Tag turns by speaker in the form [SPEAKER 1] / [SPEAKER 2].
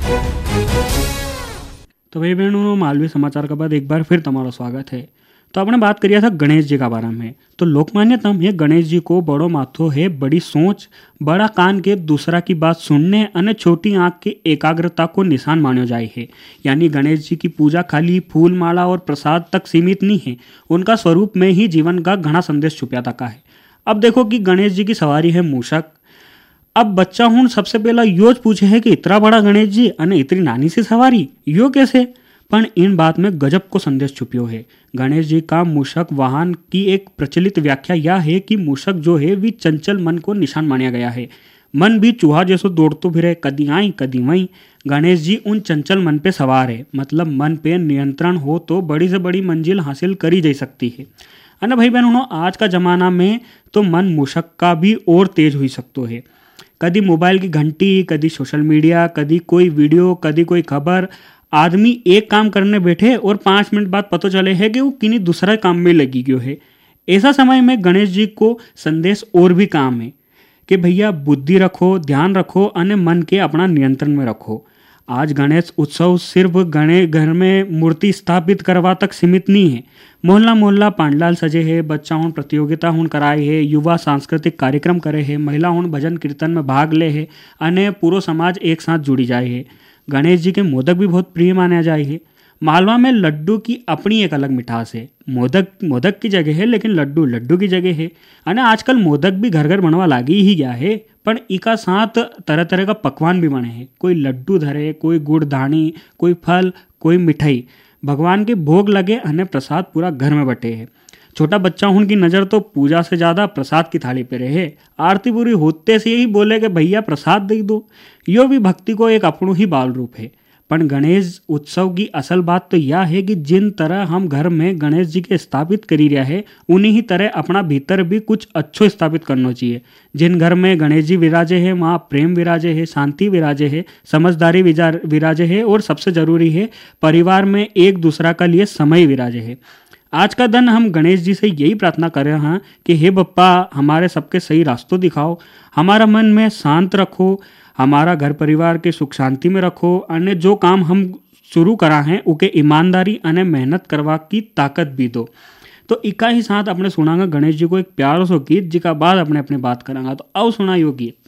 [SPEAKER 1] तो भाई बहनों, मालवी समाचार के बाद एक बार फिर तुम्हारा स्वागत है। तो आपने बात करिया था गणेश जी का बारे में। तो लोकमान्यता में गणेश जी को बड़ो माथो है, बड़ी सोच, बड़ा कान के दूसरा की बात सुनने और छोटी आंख की एकाग्रता को निशान मानो जाए है। यानी गणेश जी की पूजा खाली फूल माला और प्रसाद तक सीमित नहीं है, उनका स्वरूप में ही जीवन का घना संदेश छुपा तका है। अब देखो कि गणेश जी की सवारी है मूषक। अब बच्चा हूँ सबसे पहला योज पूछे है कि इतना बड़ा गणेश जी अने इतनी नानी सी सवारी यो कैसे। पर इन बात में गजब को संदेश छुपियो है। गणेश जी का मूषक वाहन की एक प्रचलित व्याख्या यह है कि मूषक जो है वे चंचल मन को निशान माना गया है। मन भी चूहा जैसो दौड़तो फिरे, कदी आई कदी वहीं। गणेश जी उन चंचल मन पे सवार है, मतलब मन पे नियंत्रण हो तो बड़ी से बड़ी मंजिल हासिल करी जा सकती है। अना भाई बहनों, आज का जमाना में तो मन मूषक का भी और तेज हो सकतो है। कदी मोबाइल की घंटी, कदी सोशल मीडिया, कदी कोई वीडियो, कदी कोई खबर। आदमी एक काम करने बैठे और 5 मिनट बाद पता चले है कि वो किन्हीं दूसरा काम में लगी गयो है। ऐसा समय में गणेश जी को संदेश और भी काम है कि भैया बुद्धि रखो, ध्यान रखो और मन के अपना नियंत्रण में रखो। आज गणेश उत्सव सिर्फ गणेश घर में मूर्ति स्थापित करवा तक सीमित नहीं है। मोहल्ला मोहल्ला पांडाल सजे है, बच्चा हुन प्रतियोगिता हुन कराए है, युवा सांस्कृतिक कार्यक्रम करे है, महिला हुन भजन कीर्तन में भाग ले है, अने पूरो समाज एक साथ जुड़ी जाए है। गणेश जी के मोदक भी बहुत प्रिय माने जाए है। मालवा में लड्डू की अपनी एक अलग मिठास है। मोदक मोदक की जगह है, लेकिन लड्डू लड्डू की जगह है। अने आजकल मोदक भी घर घर बनवा लागी ही गया है, पर इका साथ तरह तरह का पकवान भी बने हैं। कोई लड्डू धरे, कोई गुड़ धानी, कोई फल, कोई मिठाई। भगवान के भोग लगे अने प्रसाद पूरा घर में बटे है। छोटा बच्चा उनकी नज़र तो पूजा से ज़्यादा प्रसाद की थाली पे रहे। आरती पूरी होते से ही बोले कि भैया प्रसाद दे दो। यो भी भक्ति को एक अपनों ही बाल रूप है। पर गणेश उत्सव की असल बात तो यह है कि जिन तरह हम घर में गणेश जी के स्थापित करी रहा है, उन्हीं ही तरह अपना भीतर भी कुछ अच्छो स्थापित करना चाहिए। जिन घर में गणेश जी विराजे है, वहाँ प्रेम विराजे है, शांति विराजे है, समझदारी विराजे है, और सबसे जरूरी है परिवार में एक दूसरा का लिए समय विराजे है। आज का दिन हम गणेश जी से यही प्रार्थना कर रहे हैं कि हे बप्पा, हमारे सबके सही रास्तों दिखाओ, हमारा मन में शांत रखो, हमारा घर परिवार के सुख शांति में रखो, अन्य जो काम हम शुरू करा हैं उके ईमानदारी अने मेहनत करवा की ताकत भी दो। तो इका ही साथ अपने सुनांगा गणेश जी को एक प्यारो सो गीत, जिका बाद अपने अपने बात करांगा। तो आओ सुना यो गीत।